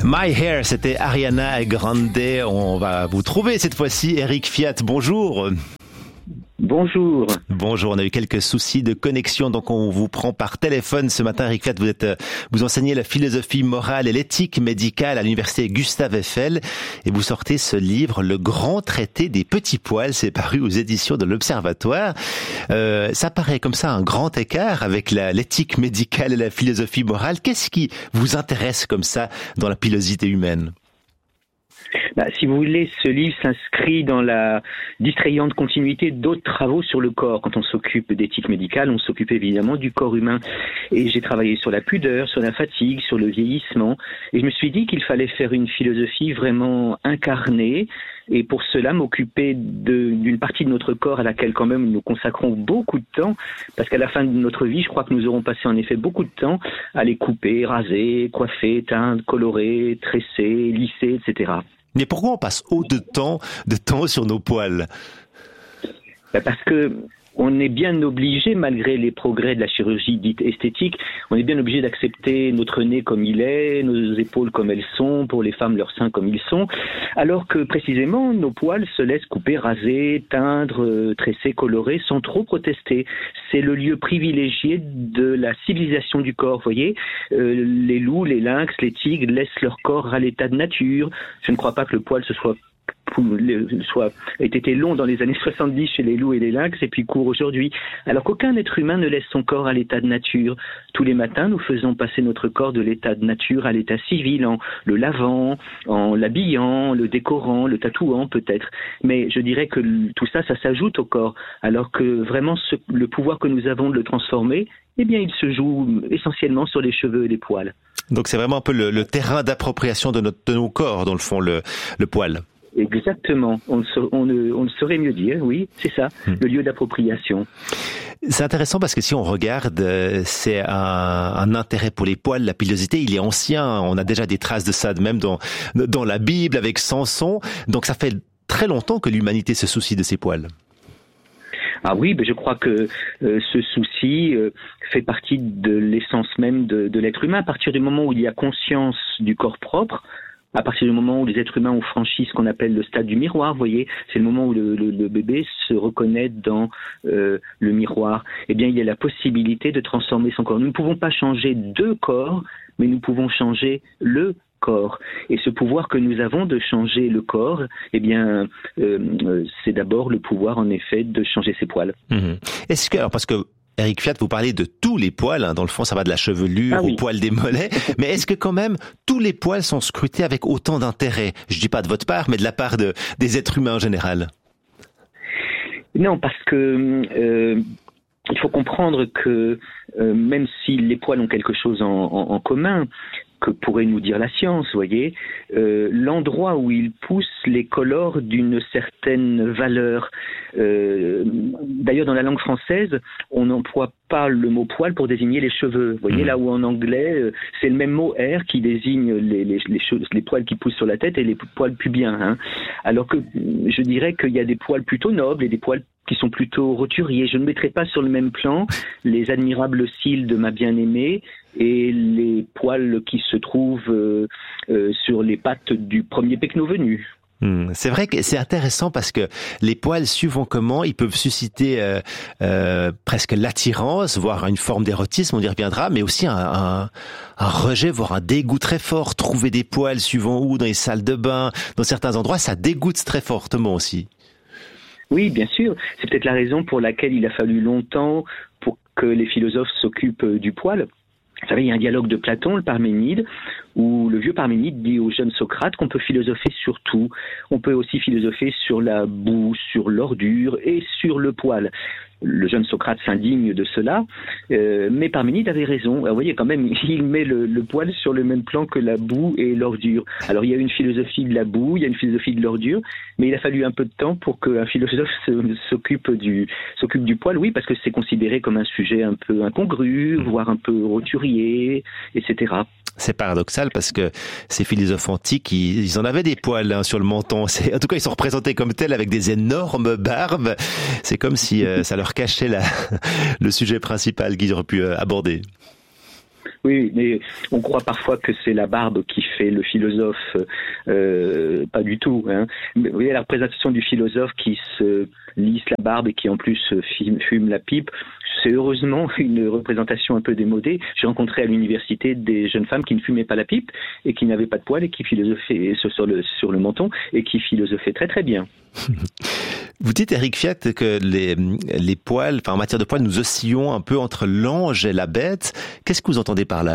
My Hair, c'était Ariana Grande. On va vous trouver cette fois-ci. Eric Fiat, bonjour. Bonjour. Bonjour, on a eu quelques soucis de connexion, donc on vous prend par téléphone ce matin. Eric Fiat, vous enseignez la philosophie morale et l'éthique médicale à l'université Gustave Eiffel et vous sortez ce livre, Le Grand Traité des Petits Poils. C'est paru aux éditions de l'Observatoire. Ça paraît comme ça un grand écart avec l'éthique médicale et la philosophie morale. Qu'est-ce qui vous intéresse comme ça dans la pilosité humaine ? Si vous voulez, ce livre s'inscrit dans la distrayante continuité d'autres travaux sur le corps. Quand on s'occupe d'éthique médicale, on s'occupe évidemment du corps humain. Et j'ai travaillé sur la pudeur, sur la fatigue, sur le vieillissement. Et je me suis dit qu'il fallait faire une philosophie vraiment incarnée. Et pour cela, m'occuper d'une partie de notre corps à laquelle quand même nous consacrons beaucoup de temps. Parce qu'à la fin de notre vie, je crois que nous aurons passé en effet beaucoup de temps à les couper, raser, coiffer, teindre, colorer, tresser, lisser, etc. Mais pourquoi on passe autant de temps sur nos poils ? Parce que on est bien obligé, malgré les progrès de la chirurgie dite esthétique, on est bien obligé d'accepter notre nez comme il est, nos épaules comme elles sont, pour les femmes leurs seins comme ils sont, alors que précisément nos poils se laissent couper, raser, teindre, tresser, colorer sans trop protester. C'est le lieu privilégié de la civilisation du corps, vous voyez. Les loups, les lynx, les tigres laissent leur corps à l'état de nature. Je ne crois pas que le poil ait été long dans les années 70 chez les loups et les lynx et puis court aujourd'hui. Alors qu'aucun être humain ne laisse son corps à l'état de nature. Tous les matins, nous faisons passer notre corps de l'état de nature à l'état civil en le lavant, en l'habillant, le décorant, le tatouant peut-être. Mais je dirais que tout ça, ça s'ajoute au corps. Alors que vraiment, le pouvoir que nous avons de le transformer, eh bien, il se joue essentiellement sur les cheveux et les poils. Donc c'est vraiment un peu le terrain d'appropriation de nos corps, dans le fond, le poil. Exactement, on ne saurait mieux dire, oui, c'est ça, le lieu d'appropriation. C'est intéressant parce que si on regarde, c'est un intérêt pour les poils, la pilosité, il est ancien, on a déjà des traces de ça même dans la Bible avec Samson, donc ça fait très longtemps que l'humanité se soucie de ses poils. Ah oui, je crois que ce souci fait partie de l'essence même de l'être humain. À partir du moment où il y a conscience du corps propre, à partir du moment où les êtres humains ont franchi ce qu'on appelle le stade du miroir, vous voyez, c'est le moment où le bébé se reconnaît dans le miroir. Eh bien, il y a la possibilité de transformer son corps. Nous ne pouvons pas changer deux corps, mais nous pouvons changer le corps. Et ce pouvoir que nous avons de changer le corps, eh bien, c'est d'abord le pouvoir, en effet, de changer ses poils. Est-ce que, alors parce que Eric Fiat, vous parlez de tous les poils, dans le fond ça va de la chevelure aux poils des mollets, mais est-ce que quand même tous les poils sont scrutés avec autant d'intérêt ? Je dis pas de votre part, mais de la part des êtres humains en général. Non, parce que il faut comprendre que même si les poils ont quelque chose en commun, que pourrait nous dire la science, vous voyez, l'endroit où ils poussent les colore d'une certaine valeur. D'ailleurs, dans la langue française, on n'emploie pas le mot poil pour désigner les cheveux. Vous voyez, là où en anglais, c'est le même mot hair qui désigne les poils qui poussent sur la tête et les poils pubiens. Alors que je dirais qu'il y a des poils plutôt nobles et des poils qui sont plutôt roturiers. Je ne mettrai pas sur le même plan les admirables cils de ma bien-aimée et les poils qui se trouvent sur les pattes du premier pecno venu. C'est vrai que c'est intéressant parce que les poils, suivant comment, ils peuvent susciter presque l'attirance, voire une forme d'érotisme, on y reviendra, mais aussi un rejet, voire un dégoût très fort. Trouver des poils suivant où, dans les salles de bain, dans certains endroits, ça dégoûte très fortement aussi. Oui, bien sûr. C'est peut-être la raison pour laquelle il a fallu longtemps pour que les philosophes s'occupent du poil. Vous savez, il y a un dialogue de Platon, le Parménide, où le vieux Parménide dit au jeune Socrate qu'on peut philosopher sur tout. On peut aussi philosopher sur la boue, sur l'ordure et sur le poil. Le jeune Socrate s'indigne de cela, mais Parménide avait raison. Alors, vous voyez, quand même, il met le poil sur le même plan que la boue et l'ordure. Alors, il y a une philosophie de la boue, il y a une philosophie de l'ordure, mais il a fallu un peu de temps pour qu'un philosophe s'occupe du poil, oui, parce que c'est considéré comme un sujet un peu incongru, voire un peu roturier, etc. C'est paradoxal parce que ces philosophes antiques, ils en avaient des poils sur le menton. En tout cas, ils sont représentés comme tels avec des énormes barbes. C'est comme si ça leur cachait le sujet principal qu'ils auraient pu aborder. Oui, mais on croit parfois que c'est la barbe qui fait le philosophe. Pas du tout. Hein. Vous voyez, la représentation du philosophe qui se lisse la barbe et qui en plus fume la pipe, c'est heureusement une représentation un peu démodée. J'ai rencontré à l'université des jeunes femmes qui ne fumaient pas la pipe et qui n'avaient pas de poils et qui philosophaient sur le menton et qui philosophaient très très bien. Vous dites, Éric Fiat, que les poils, enfin en matière de poils, nous oscillons un peu entre l'ange et la bête. Qu'est-ce que vous entendez par là ?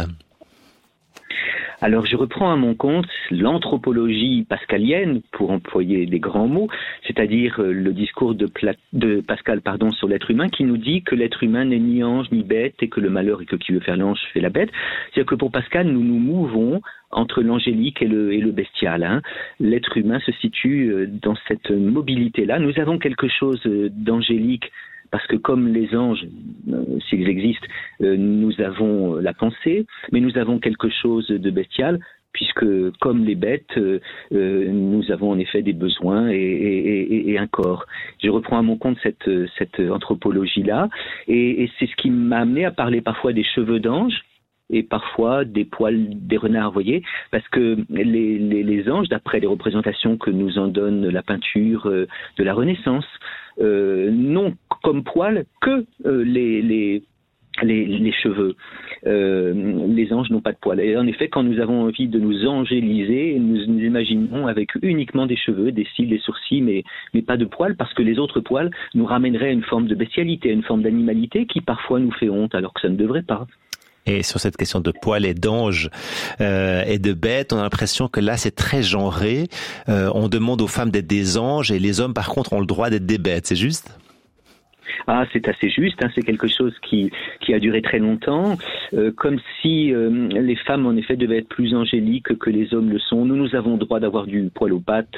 Alors je reprends à mon compte l'anthropologie pascalienne, pour employer des grands mots, c'est-à-dire le discours de Pascal sur l'être humain, qui nous dit que l'être humain n'est ni ange ni bête et que le malheur est que qui veut faire l'ange fait la bête. C'est-à-dire que pour Pascal, nous nous mouvons entre l'angélique et le bestial. Hein. L'être humain se situe dans cette mobilité-là. Nous avons quelque chose d'angélique, parce que comme les anges, s'ils existent, nous avons la pensée, mais nous avons quelque chose de bestial, puisque comme les bêtes, nous avons en effet des besoins et un corps. Je reprends à mon compte cette anthropologie-là, et c'est ce qui m'a amené à parler parfois des cheveux d'ange, et parfois des poils des renards, voyez, parce que les anges, d'après les représentations que nous en donne la peinture de la Renaissance, n'ont comme poils que les cheveux. Les anges n'ont pas de poils. Et en effet, quand nous avons envie de nous angéliser, nous imaginons avec uniquement des cheveux, des cils, des sourcils, mais pas de poils, parce que les autres poils nous ramèneraient à une forme de bestialité, à une forme d'animalité qui parfois nous fait honte, alors que ça ne devrait pas. Et sur cette question de poils et d'anges et de bêtes, on a l'impression que là, c'est très genré. On demande aux femmes d'être des anges et les hommes, par contre, ont le droit d'être des bêtes. C'est juste ? Ah, c'est assez juste, hein, c'est quelque chose qui a duré très longtemps, comme si les femmes en effet devaient être plus angéliques que les hommes le sont. Nous avons le droit d'avoir du poil aux pattes,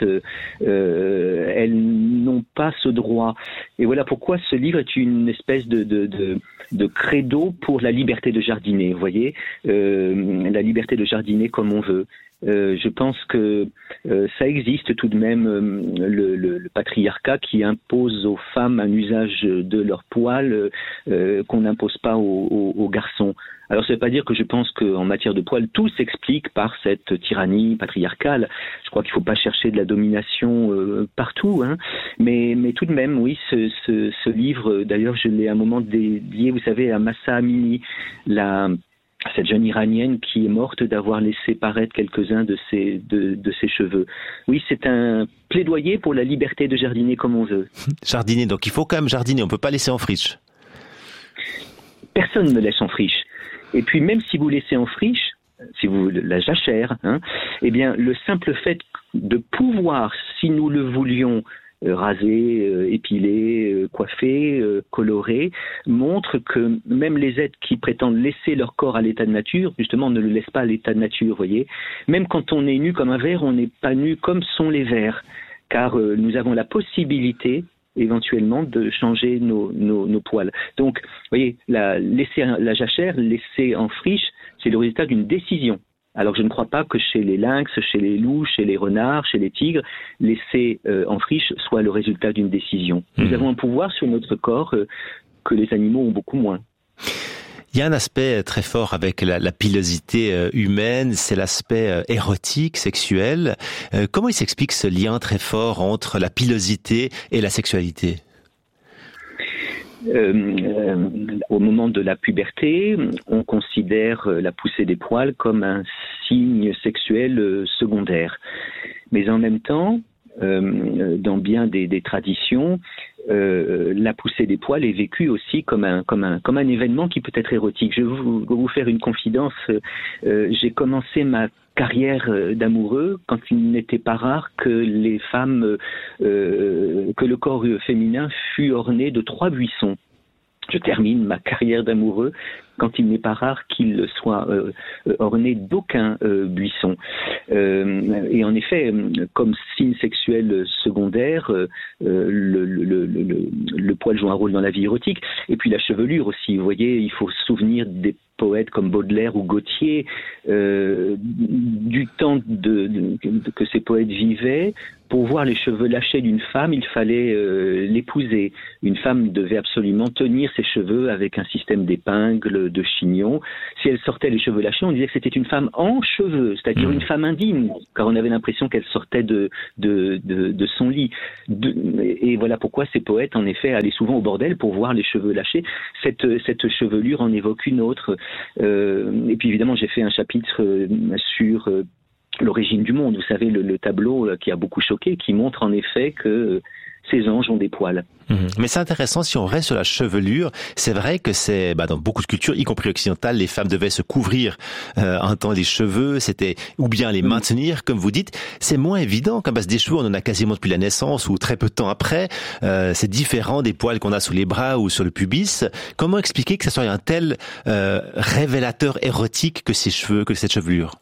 elles n'ont pas ce droit. Et voilà pourquoi ce livre est une espèce de credo pour la liberté de jardiner, vous voyez, la liberté de jardiner comme on veut. Je pense que ça existe tout de même, le patriarcat qui impose aux femmes un usage de leurs poils qu'on n'impose pas aux garçons. Alors ça ne veut pas dire que je pense qu'en matière de poils, tout s'explique par cette tyrannie patriarcale. Je crois qu'il ne faut pas chercher de la domination partout, hein. Mais tout de même, oui, ce livre, d'ailleurs je l'ai à un moment dédié, vous savez, à Mahsa Amini, cette jeune Iranienne qui est morte d'avoir laissé paraître quelques-uns de ses cheveux. Oui, c'est un plaidoyer pour la liberté de jardiner comme on veut. Jardiner, donc il faut quand même jardiner, on ne peut pas laisser en friche. Personne ne laisse en friche. Et puis même si vous laissez en friche, si vous la jachère, hein, eh bien le simple fait de pouvoir, si nous le voulions, raser, épiler, coiffer, colorer, montre que même les êtres qui prétendent laisser leur corps à l'état de nature, justement, ne le laissent pas à l'état de nature, vous voyez. Même quand on est nu comme un ver, on n'est pas nu comme sont les vers, car nous avons la possibilité éventuellement de changer nos poils. Donc, vous voyez, laisser la jachère, laisser en friche, c'est le résultat d'une décision. Alors je ne crois pas que chez les lynx, chez les loups, chez les renards, chez les tigres, laisser en friche soit le résultat d'une décision. Nous avons un pouvoir sur notre corps que les animaux ont beaucoup moins. Il y a un aspect très fort avec la pilosité humaine, c'est l'aspect érotique, sexuel. Comment il s'explique ce lien très fort entre la pilosité et la sexualité ? Au moment de la puberté, on considère la poussée des poils comme un signe sexuel secondaire. Mais en même temps, dans bien des traditions, la poussée des poils est vécue aussi comme un événement qui peut être érotique. Je vais vous faire une confidence. J'ai commencé ma carrière d'amoureux quand il n'était pas rare que les femmes, que le corps féminin fût orné de 3 buissons. Je termine ma carrière d'amoureux quand il n'est pas rare qu'il soit orné d'aucun buisson. Et en effet, comme signe sexuel secondaire, le poil joue un rôle dans la vie érotique. Et puis la chevelure aussi, vous voyez, il faut se souvenir des poètes comme Baudelaire ou Gautier, du temps que ces poètes vivaient. Pour voir les cheveux lâchés d'une femme, il fallait l'épouser. Une femme devait absolument tenir ses cheveux avec un système d'épingles, de chignon. Si elle sortait les cheveux lâchés, on disait que c'était une femme en cheveux, c'est-à-dire une femme indigne, car on avait l'impression qu'elle sortait de son lit. Et voilà pourquoi ces poètes, en effet, allaient souvent au bordel pour voir les cheveux lâchés. Cette chevelure en évoque une autre. Et puis évidemment, j'ai fait un chapitre sur l'origine du monde. Vous savez, le tableau qui a beaucoup choqué, qui montre en effet que ces anges ont des poils. Mais c'est intéressant, si on reste sur la chevelure, c'est vrai que dans beaucoup de cultures, y compris occidentales, les femmes devaient se couvrir un temps les cheveux, c'était ou bien les maintenir, comme vous dites. C'est moins évident, comme parce que des cheveux, on en a quasiment depuis la naissance ou très peu de temps après. C'est différent des poils qu'on a sous les bras ou sur le pubis. Comment expliquer que ça soit un tel révélateur érotique que ces cheveux, que cette chevelure?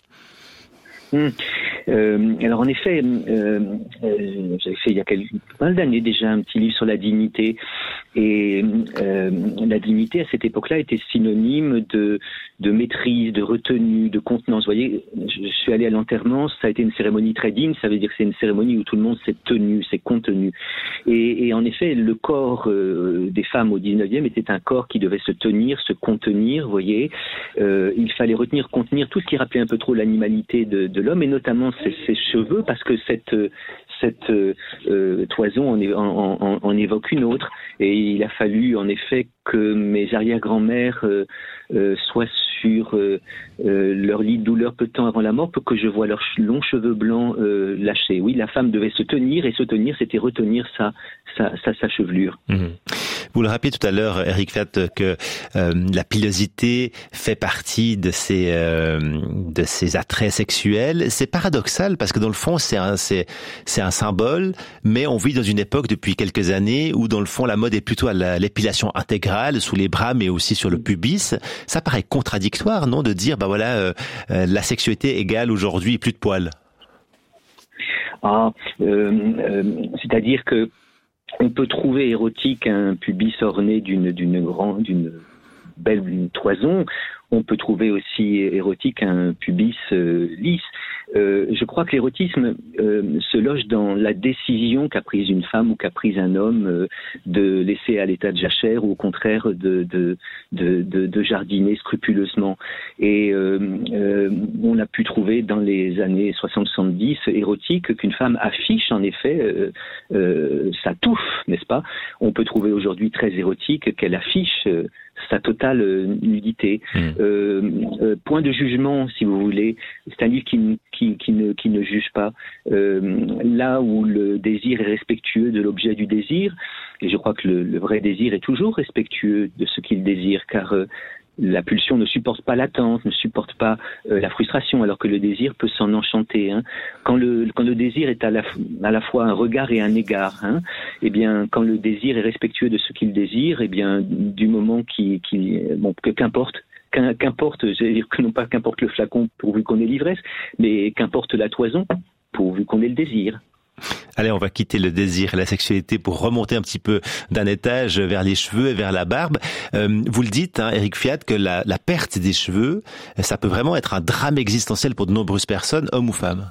Alors en effet, j'avais fait il y a pas mal d'années déjà un petit livre sur la dignité, et la dignité à cette époque-là était synonyme de maîtrise, de retenue, de contenance. Vous voyez, je suis allé à l'enterrement, ça a été une cérémonie très digne, ça veut dire que c'est une cérémonie où tout le monde s'est tenu, s'est contenu. Et en effet, le corps des femmes au 19e était un corps qui devait se tenir, se contenir, vous voyez. Il fallait retenir, contenir tout ce qui rappelait un peu trop l'animalité de l'homme, et notamment ses cheveux, parce que cette toison en évoque une autre. Et il a fallu en effet que mes arrière-grand-mères soient sur leur lit de douleur peu de temps avant la mort pour que je voie leurs longs cheveux blancs lâchés. Oui, la femme devait se tenir, et se tenir, c'était retenir sa chevelure. Vous le rappelez tout à l'heure, Éric Fiat, que la pilosité fait partie de ces attraits sexuels. C'est paradoxal parce que dans le fond, c'est un symbole, mais on vit dans une époque depuis quelques années où dans le fond la mode est plutôt à l'épilation intégrale sous les bras, mais aussi sur le pubis. Ça paraît contradictoire, non, de dire la sexualité égale aujourd'hui plus de poils. C'est-à-dire que on peut trouver érotique un pubis orné d'une belle toison. On peut trouver aussi érotique un pubis lisse. Je crois que l'érotisme se loge dans la décision qu'a prise une femme ou qu'a prise un homme de laisser à l'état de jachère, ou au contraire de jardiner scrupuleusement. Et on a pu trouver dans les années 60-70 érotique qu'une femme affiche en effet sa touffe, n'est-ce pas? On peut trouver aujourd'hui très érotique qu'elle affiche sa totale nudité. Point de jugement, si vous voulez. C'est un livre qui ne juge pas. Là où le désir est respectueux de l'objet du désir, et je crois que le vrai désir est toujours respectueux de ce qu'il désire, car la pulsion ne supporte pas l'attente, ne supporte pas la frustration, alors que le désir peut s'en enchanter. Quand le désir est à la fois un regard et un égard, eh bien, quand le désir est respectueux de ce qu'il désire, eh bien, du moment que qu'importe, j'allais dire que non pas qu'importe le flacon pourvu qu'on ait l'ivresse, mais qu'importe la toison pourvu qu'on ait le désir. Allez, on va quitter le désir et la sexualité pour remonter un petit peu d'un étage vers les cheveux et vers la barbe. Vous le dites, Éric Fiat, que la perte des cheveux, ça peut vraiment être un drame existentiel pour de nombreuses personnes, hommes ou femmes.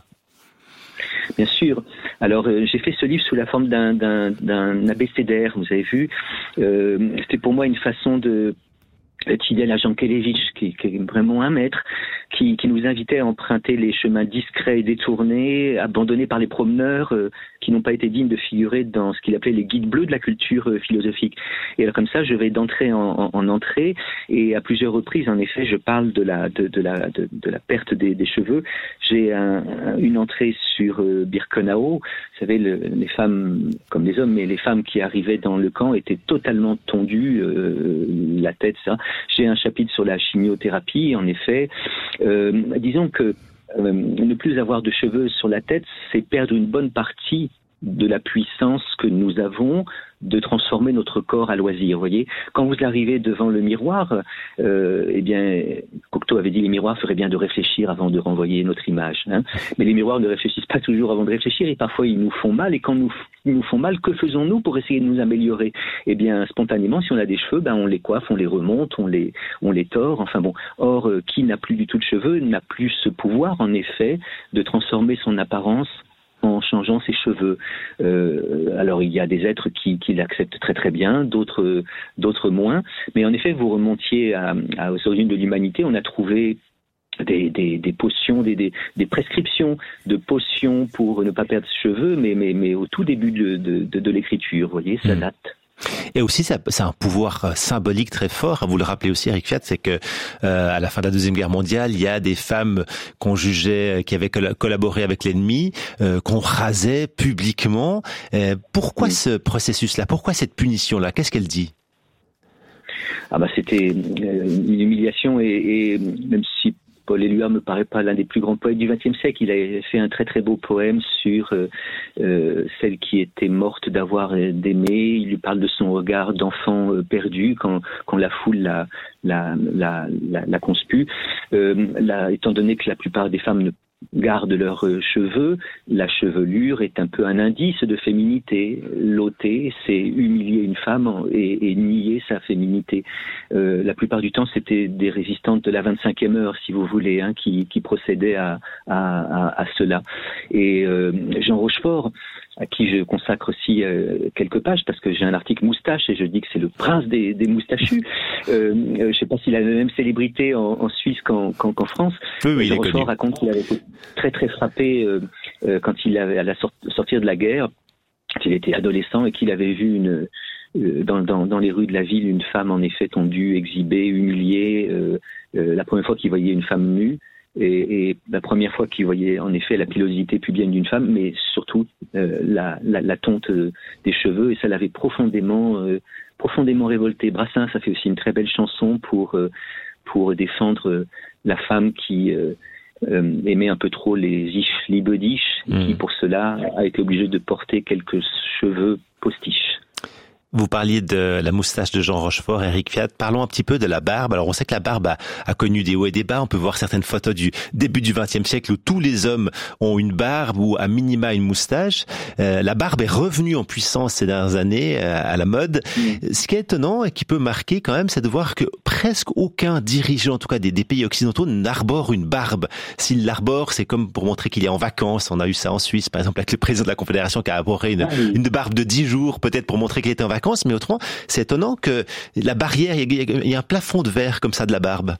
Bien sûr. Alors, j'ai fait ce livre sous la forme d'un abécédaire, vous avez vu. C'était pour moi une façon de être fidèle à Jean Kelevitch, qui est vraiment un maître, qui nous invitait à emprunter les chemins discrets et détournés, abandonnés par les promeneurs qui n'ont pas été dignes de figurer dans ce qu'il appelait les guides bleus de la culture philosophique. Et alors comme ça, je vais d'entrée en entrée, et à plusieurs reprises, en effet, je parle de la perte des cheveux. J'ai une entrée sur Birkenau. Vous savez, les femmes, comme les hommes, mais les femmes qui arrivaient dans le camp étaient totalement tondues, la tête, ça. J'ai un chapitre sur la chimiothérapie, en effet. Disons que ne plus avoir de cheveux sur la tête, c'est perdre une bonne partie de la puissance que nous avons de transformer notre corps à loisir. Vous voyez, quand vous arrivez devant le miroir, eh bien, Cocteau avait dit les miroirs feraient bien de réfléchir avant de renvoyer notre image. Mais les miroirs ne réfléchissent pas toujours avant de réfléchir, et parfois ils nous font mal. Et quand ils nous font mal, que faisons-nous pour essayer de nous améliorer? Eh bien, spontanément, si on a des cheveux, on les coiffe, on les remonte, on les tord. Enfin bon. Or, qui n'a plus du tout de cheveux n'a plus ce pouvoir, en effet, de transformer son apparence en changeant ses cheveux. Alors il y a des êtres qui l'acceptent très très bien, d'autres moins. Mais en effet, vous remontiez aux origines de l'humanité, on a trouvé des potions, des prescriptions de potions pour ne pas perdre ses cheveux, mais au tout début de l'écriture, vous voyez, ça date. Et aussi, c'est un pouvoir symbolique très fort. Vous le rappelez aussi, Eric Fiat, c'est que à la fin de la Deuxième Guerre mondiale, il y a des femmes qu'on jugeait qui avaient collaboré avec l'ennemi, qu'on rasait publiquement. Pourquoi ce processus-là? Pourquoi cette punition-là? Qu'est-ce qu'elle dit? C'était une humiliation et même si Paul Éluard me paraît pas l'un des plus grands poètes du XXe siècle. Il a fait un très très beau poème sur celle qui était morte d'avoir d'aimer. Il lui parle de son regard d'enfant perdu quand la foule l'a conspue. Étant donné que la plupart des femmes ne gardent leurs cheveux, la chevelure est un peu un indice de féminité. L'ôter, c'est humilier une femme et nier sa féminité. La plupart du temps, c'était des résistantes de la 25e heure, si vous voulez, qui procédaient à cela. Et Jean Rochefort, à qui je consacre aussi quelques pages, parce que j'ai un article moustache et je dis que c'est le prince des moustachus. Je ne sais pas s'il a la même célébrité en Suisse qu'en France. Oui, Jean Rochefort raconte qu'il avait été très très frappé quand il avait à sortir de la guerre, quand il était adolescent et qu'il avait vu dans les rues de la ville une femme en effet tondue, exhibée, humiliée. La première fois qu'il voyait une femme nue. Et la première fois qu'il voyait en effet la pilosité pubienne d'une femme, mais surtout la tonte des cheveux, et ça l'avait profondément révolté. Brassens a fait aussi une très belle chanson pour défendre la femme qui aimait un peu trop les ich liebe dich, qui pour cela a été obligée de porter quelques cheveux postiches. Vous parliez de la moustache de Jean Rochefort, Eric Fiat. Parlons un petit peu de la barbe. Alors, on sait que la barbe a connu des hauts et des bas. On peut voir certaines photos du début du XXe siècle où tous les hommes ont une barbe ou à minima une moustache. La barbe est revenue en puissance ces dernières années à la mode. Ce qui est étonnant et qui peut marquer quand même, c'est de voir que presque aucun dirigeant, en tout cas des pays occidentaux, n'arbore une barbe. S'il l'arbore, c'est comme pour montrer qu'il est en vacances. On a eu ça en Suisse, par exemple, avec le président de la Confédération qui a arboré une barbe de 10 jours, peut-être pour montrer qu'il était en vacances. Mais autrement, c'est étonnant que la barrière, il y a un plafond de verre comme ça de la barbe.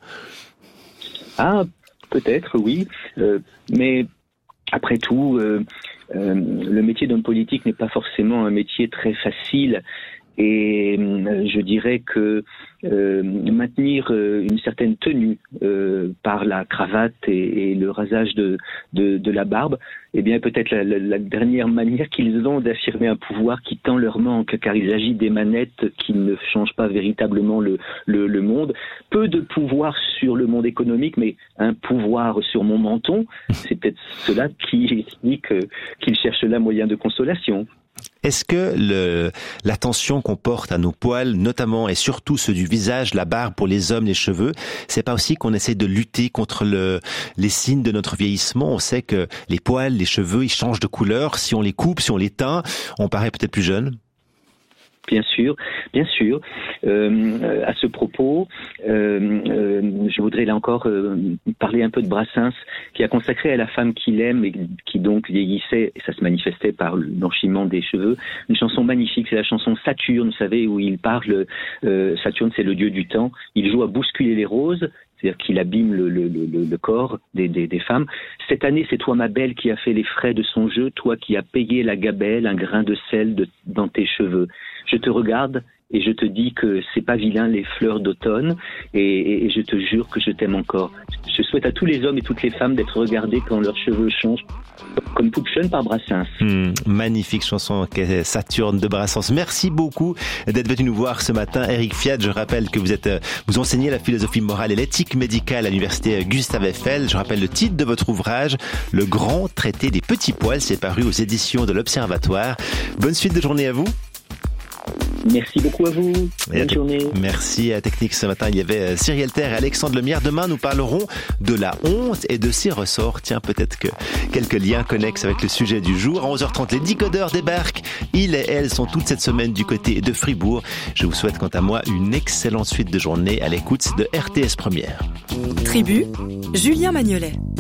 Ah, peut-être, oui. Mais après tout, le métier d'homme politique n'est pas forcément un métier très facile. Et je dirais que maintenir une certaine tenue par la cravate et le rasage de la barbe, eh bien peut-être la dernière manière qu'ils ont d'affirmer un pouvoir qui tend leur manque, car il s'agit des manettes qui ne changent pas véritablement le monde. Peu de pouvoir sur le monde économique, mais un pouvoir sur mon menton, c'est peut-être cela qui explique qu'ils cherchent là moyen de consolation. Est-ce que l'attention qu'on porte à nos poils, notamment et surtout ceux du visage, la barbe pour les hommes, les cheveux, c'est pas aussi qu'on essaie de lutter contre les signes de notre vieillissement? On sait que les poils, les cheveux, ils changent de couleur. Si on les coupe, si on les teint, on paraît peut-être plus jeune. Bien sûr. À ce propos, je voudrais là encore parler un peu de Brassens, qui a consacré à la femme qu'il aime et qui donc vieillissait, et ça se manifestait par le blanchiment des cheveux, une chanson magnifique, c'est la chanson Saturne, vous savez, où il parle, Saturne c'est le dieu du temps, il joue à bousculer les roses, c'est-à-dire qu'il abîme le corps des femmes. Cette année, c'est toi, ma belle, qui a fait les frais de son jeu, toi qui as payé la gabelle, un grain de sel dans tes cheveux. Je te regarde et je te dis que c'est pas vilain les fleurs d'automne et je te jure que je t'aime encore. Je souhaite à tous les hommes et toutes les femmes d'être regardés quand leurs cheveux changent, comme Pupschen par Brassens. Magnifique chanson Saturne de Brassens. Merci beaucoup d'être venu nous voir ce matin, Eric Fiat. Je rappelle que vous enseignez la philosophie morale et l'éthique médicale à l'université Gustave Eiffel. Je rappelle le titre de votre ouvrage, Le Grand Traité des petits poils. C'est paru aux éditions de l'Observatoire. Bonne suite de journée à vous. Merci beaucoup à vous. Bonne journée. Merci à Technique. Ce matin, il y avait Cyrielle Terre et Alexandre Lemierre. Demain, nous parlerons de la honte et de ses ressorts. Tiens, peut-être que quelques liens connexes avec le sujet du jour. À 11h30, les décodeurs débarquent. Ils et elles sont toute cette semaine du côté de Fribourg. Je vous souhaite, quant à moi, une excellente suite de journée à l'écoute de RTS Première. Tribu, Julien Magnolet.